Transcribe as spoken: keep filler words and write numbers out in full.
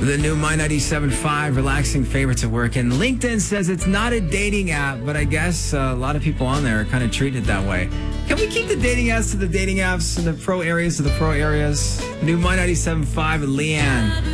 The new My ninety-seven point five relaxing favorites at work. And LinkedIn says it's not a dating app, but I guess uh, a lot of people on there are kind of treating it that way. Can we keep the dating apps to the dating apps and the pro areas to the pro areas? New My ninety-seven point five and Leanne.